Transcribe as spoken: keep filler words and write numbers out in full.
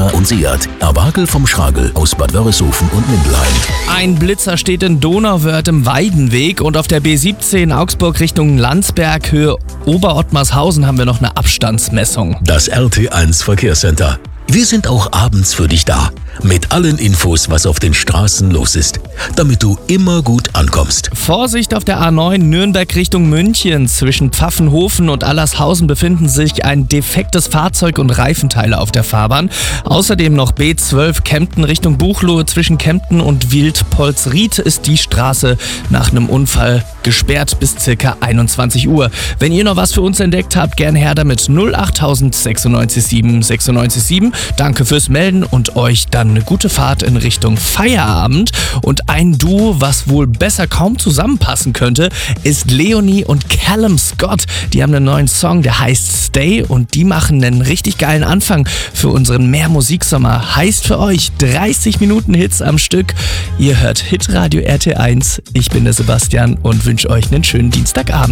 Toyota und Seat. Erwagel vom Schragel aus Bad Wörishofen und Mindelheim. Ein Blitzer steht in Donauwörth im Weidenweg und auf der B siebzehn Augsburg Richtung Landsberg, Höhe Oberottmarshausen, haben wir noch eine Abstandsmessung. Das R T eins Verkehrscenter. Wir sind auch abends für dich da. Mit allen Infos, was auf den Straßen los ist, damit du immer gut ankommst. Vorsicht auf der A neun Nürnberg Richtung München. Zwischen Pfaffenhofen und Allershausen befinden sich ein defektes Fahrzeug und Reifenteile auf der Fahrbahn. Außerdem noch B zwölf Kempten Richtung Buchloe. Zwischen Kempten und Wildpolsried ist die Straße nach einem Unfall gesperrt bis ca. einundzwanzig Uhr. Wenn ihr noch was für uns entdeckt habt, gern her damit. null acht sechs neun sieben sechs neun sieben. Danke fürs Melden und euch dann eine gute Fahrt in Richtung Feierabend. Und ein Duo, was wohl besser kaum zusammenpassen könnte, ist Leonie und Callum Scott. Die haben einen neuen Song, der heißt Stay, und die machen einen richtig geilen Anfang für unseren Mehr-Musiksommer. Heißt für euch dreißig Minuten Hits am Stück. Ihr hört Hitradio R T eins. Ich bin der Sebastian und wünsche euch einen schönen Dienstagabend.